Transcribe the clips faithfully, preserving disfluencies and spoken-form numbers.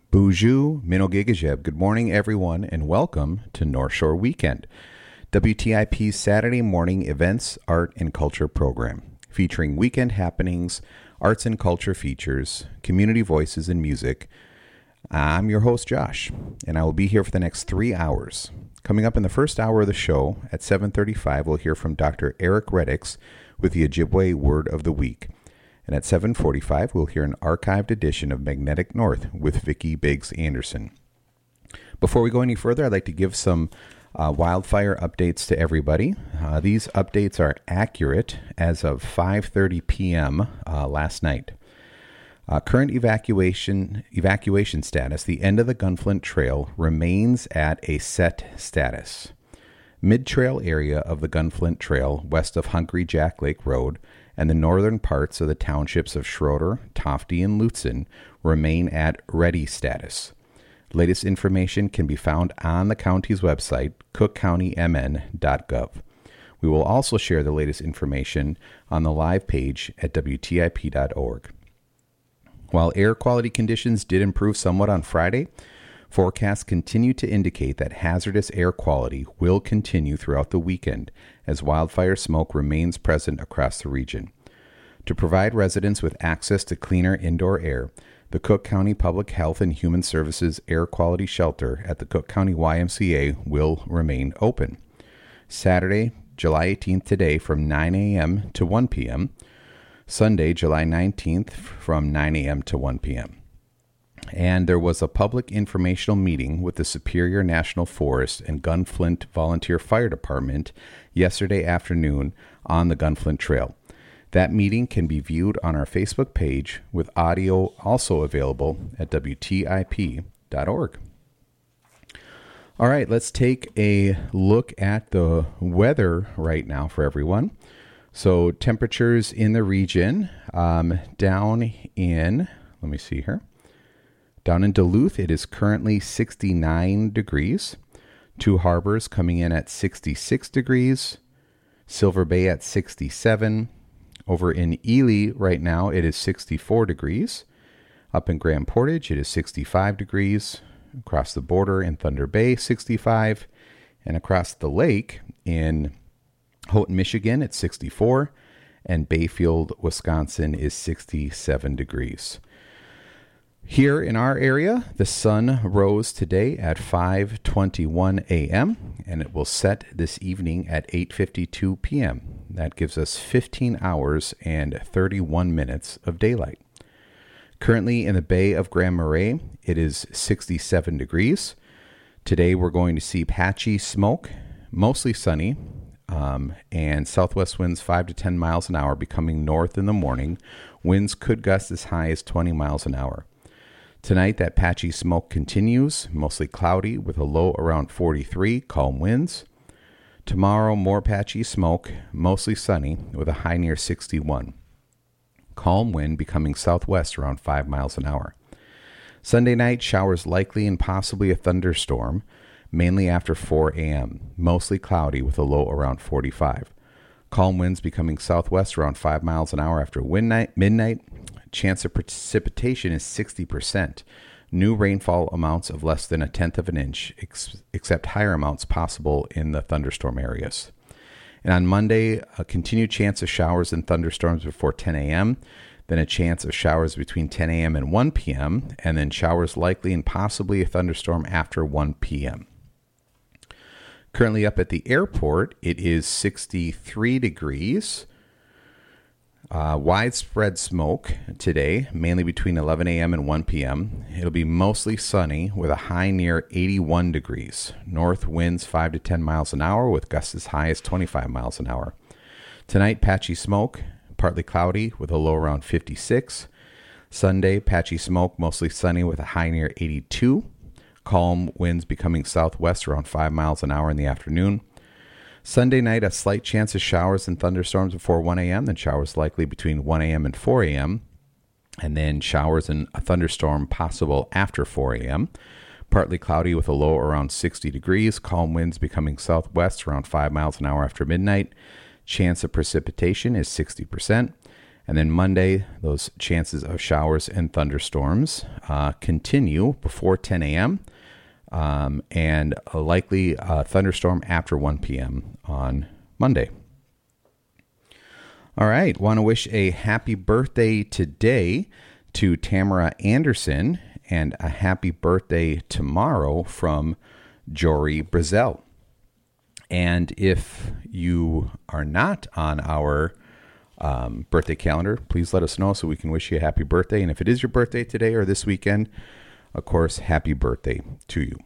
Bonjour, Minogigajeb. Good morning, everyone, and welcome to North Shore Weekend, W T I P's Saturday morning events, art, and culture program, featuring weekend happenings, arts and culture features, community voices, and music. I'm your host, Josh, and I will be here for the next three hours. Coming up in the first hour of the show at seven thirty-five, we'll hear from Doctor Eric Reddix with the Ojibwe Word of the Week. And at seven forty-five, we'll hear an archived edition of Magnetic North with Vicki Biggs Anderson. Before we go any further, I'd like to give some uh, wildfire updates to everybody. Uh, these updates are accurate as of five thirty p.m. Uh, last night. Uh, current evacuation evacuation status, the end of the Gunflint Trail remains at a set status. Mid-trail area of the Gunflint Trail, west of Hungry Jack Lake Road, and the northern parts of the townships of Schroeder, Tofty, and Lutsen remain at ready status. Latest information can be found on the county's website, cook county m n dot gov. We will also share the latest information on the live page at w t i p dot org. While air quality conditions did improve somewhat on Friday, forecasts continue to indicate that hazardous air quality will continue throughout the weekend as wildfire smoke remains present across the region. To provide residents with access to cleaner indoor air, the Cook County Public Health and Human Services Air Quality Shelter at the Cook County Y M C A will remain open. Saturday, July eighteenth today from nine a.m. to one p.m., Sunday, July nineteenth from nine a.m. to one p.m. And there was a public informational meeting with the Superior National Forest and Gunflint Volunteer Fire Department yesterday afternoon on the Gunflint Trail. That meeting can be viewed on our Facebook page, with audio also available at w t i p dot org. All right, let's take a look at the weather right now for everyone. So temperatures in the region, um, down in, let me see here. Down in Duluth, it is currently sixty-nine degrees. Two Harbors coming in at sixty-six degrees. Silver Bay at sixty-seven. Over in Ely right now, it is sixty-four degrees. Up in Grand Portage, it is sixty-five degrees. Across the border in Thunder Bay, sixty-five. And across the lake in Houghton, Michigan, it's sixty-four. And Bayfield, Wisconsin is sixty-seven degrees. Here in our area, the sun rose today at five twenty-one a.m. and it will set this evening at eight fifty-two p.m. That gives us fifteen hours and thirty-one minutes of daylight. Currently in the Bay of Grand Marais, it is sixty-seven degrees. Today we're going to see patchy smoke, mostly sunny, um, and southwest winds five to ten miles an hour becoming north in the morning. Winds could gust as high as twenty miles an hour. Tonight, that patchy smoke continues, mostly cloudy with a low around forty-three, calm winds. Tomorrow, more patchy smoke, mostly sunny with a high near sixty-one. Calm wind becoming southwest around five miles an hour. Sunday night, showers likely and possibly a thunderstorm, mainly after four a.m., mostly cloudy with a low around forty-five. Calm winds becoming southwest around five miles an hour after midnight. midnight. Chance of precipitation is sixty percent. New rainfall amounts of less than a tenth of an inch, ex- except higher amounts possible in the thunderstorm areas. And on Monday, a continued chance of showers and thunderstorms before ten a.m., then a chance of showers between ten a.m. and one p.m., and then showers likely and possibly a thunderstorm after one p.m. Currently up at the airport, it is sixty-three degrees. Uh, widespread smoke today, mainly between eleven a.m. and one p.m. It'll be mostly sunny with a high near eighty-one degrees. North winds five to ten miles an hour with gusts as high as twenty-five miles an hour. Tonight, patchy smoke, partly cloudy with a low around fifty-six. Sunday, patchy smoke, mostly sunny with a high near eighty-two. Calm winds becoming southwest around five miles an hour in the afternoon. Sunday night, a slight chance of showers and thunderstorms before one a.m., then showers likely between one a.m. and four a.m., and then showers and a thunderstorm possible after four a.m. Partly cloudy with a low around sixty degrees. Calm winds becoming southwest around five miles an hour after midnight. Chance of precipitation is sixty percent. And then Monday, those chances of showers and thunderstorms uh, continue before ten a.m. Um, and a likely uh, thunderstorm after one p.m. on Monday. All right. Want to wish a happy birthday today to Tamara Anderson and a happy birthday tomorrow from Jory Brazel. And if you are not on our um, birthday calendar, please let us know so we can wish you a happy birthday. And if it is your birthday today or this weekend, of course, happy birthday to you.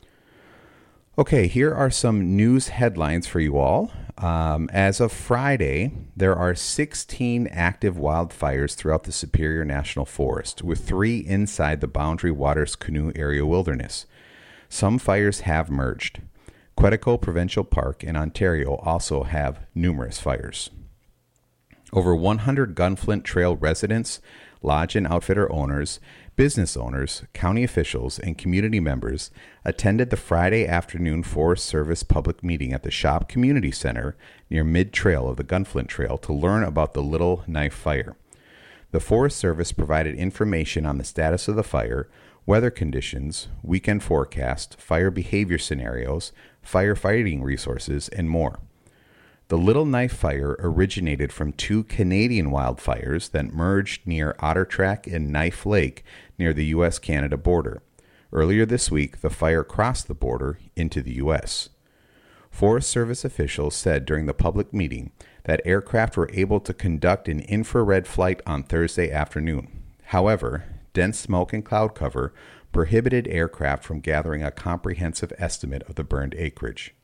Okay, here are some news headlines for you all. Um, as of Friday, there are sixteen active wildfires throughout the Superior National Forest, with three inside the Boundary Waters Canoe Area Wilderness. Some fires have merged. Quetico Provincial Park in Ontario also have numerous fires. Over one hundred Gunflint Trail residents, lodge and outfitter owners, business owners, county officials, and community members attended the Friday afternoon Forest Service public meeting at the Shop Community Center near mid-trail of the Gunflint Trail to learn about the Little Knife Fire. The Forest Service provided information on the status of the fire, weather conditions, weekend forecast, fire behavior scenarios, firefighting resources, and more. The Little Knife Fire originated from two Canadian wildfires that merged near Otter Track and Knife Lake near the U S Canada border. Earlier this week, the fire crossed the border into the U S. Forest Service officials said during the public meeting that aircraft were able to conduct an infrared flight on Thursday afternoon. However, dense smoke and cloud cover prohibited aircraft from gathering a comprehensive estimate of the burned acreage.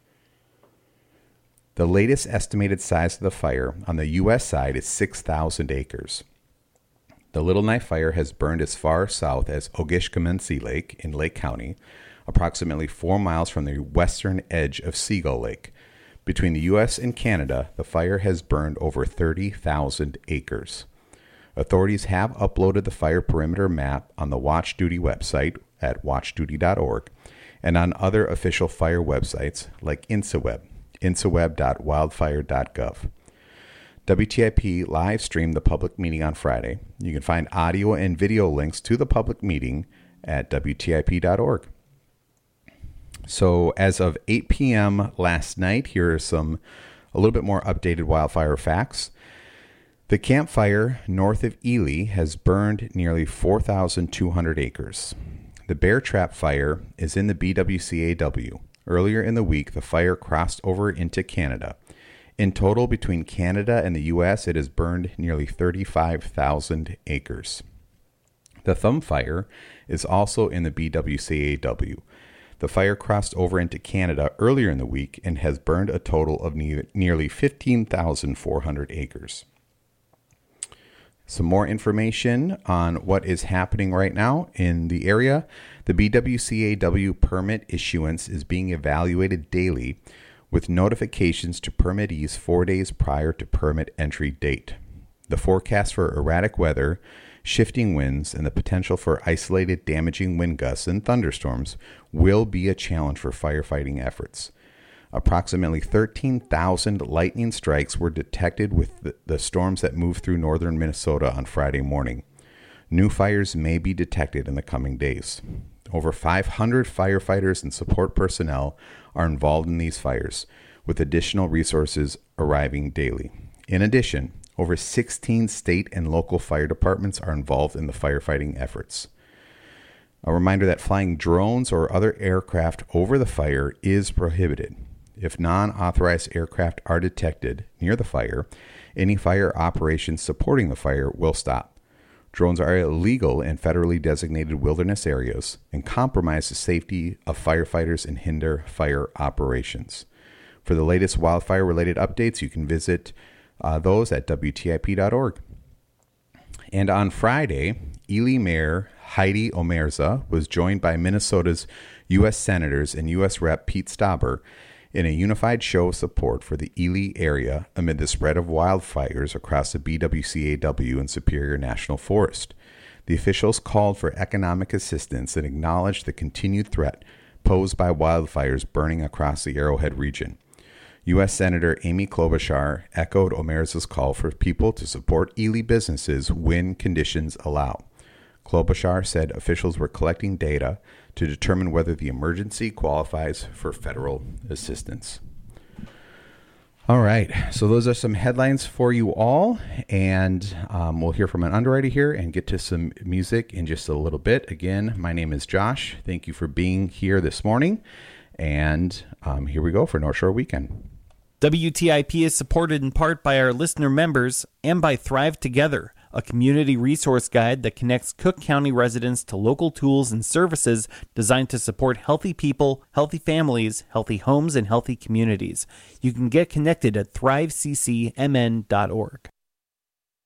The latest estimated size of the fire on the U S side is six thousand acres. The Little Knife Fire has burned as far south as Ogishkamensi Lake in Lake County, approximately four miles from the western edge of Seagull Lake. Between the U S and Canada, the fire has burned over thirty thousand acres. Authorities have uploaded the fire perimeter map on the Watch Duty website at watch duty dot org and on other official fire websites like InsaWeb. insaweb dot wildfire dot gov. W T I P live streamed the public meeting on Friday. You can find audio and video links to the public meeting at W T I P dot org. So as of eight p.m. last night, here are some a little bit more updated wildfire facts. The Camp Fire north of Ely has burned nearly four thousand two hundred acres. The Bear Trap Fire is in the B W C A W. Earlier in the week, the fire crossed over into Canada. In total, between Canada and the U S, it has burned nearly thirty-five thousand acres. The Thumb Fire is also in the B W C A W. The fire crossed over into Canada earlier in the week and has burned a total of ne- nearly fifteen thousand four hundred acres. Some more information on what is happening right now in the area. The B W C A W permit issuance is being evaluated daily with notifications to permittees four days prior to permit entry date. The forecast for erratic weather, shifting winds, and the potential for isolated damaging wind gusts and thunderstorms will be a challenge for firefighting efforts. Approximately thirteen thousand lightning strikes were detected with the, the storms that moved through northern Minnesota on Friday morning. New fires may be detected in the coming days. Over five hundred firefighters and support personnel are involved in these fires, with additional resources arriving daily. In addition, over sixteen state and local fire departments are involved in the firefighting efforts. A reminder that flying drones or other aircraft over the fire is prohibited. If non-authorized aircraft are detected near the fire, any fire operations supporting the fire will stop. Drones are illegal in federally designated wilderness areas and compromise the safety of firefighters and hinder fire operations. For the latest wildfire-related updates, you can visit uh, those at W T I P dot org. And on Friday, Ely Mayor Heidi Omerza was joined by Minnesota's U S Senators and U S Representative Pete Stauber in a unified show of support for the Ely area amid the spread of wildfires across the B W C A W and Superior National Forest. The officials called for economic assistance and acknowledged the continued threat posed by wildfires burning across the Arrowhead region. U S Senator Amy Klobuchar echoed Omerza's call for people to support Ely businesses when conditions allow. Klobuchar said officials were collecting data to determine whether the emergency qualifies for federal assistance. All right, so those are some headlines for you all, and um, we'll hear from an underwriter here and get to some music in just a little bit. Again, my name is Josh. Thank you for being here this morning, and um, here we go for North Shore Weekend. W T I P is supported in part by our listener members and by Thrive Together, a community resource guide that connects Cook County residents to local tools and services designed to support healthy people, healthy families, healthy homes, and healthy communities. You can get connected at thrive c c m n dot org.